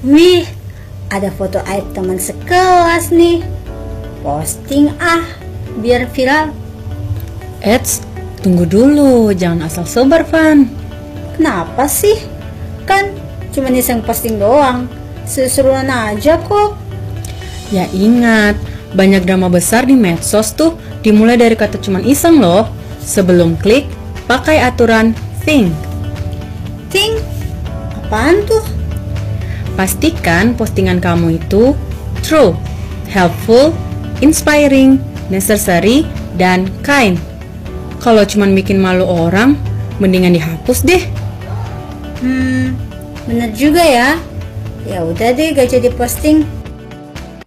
Wih, ada foto aib teman sekelas nih. Posting biar viral. Eits, tunggu dulu, jangan asal sebar, Van. Kenapa sih? Kan cuma iseng posting doang. Seru-seruan aja kok. Ya ingat, banyak drama besar di medsos tuh dimulai dari kata cuman iseng loh. Sebelum klik, pakai aturan think. Think? Apaan tuh? Pastikan postingan kamu itu true, helpful, inspiring, necessary, dan kind. Kalau cuman bikin malu orang, mendingan dihapus deh. Bener juga ya. Ya udah deh, gak jadi posting.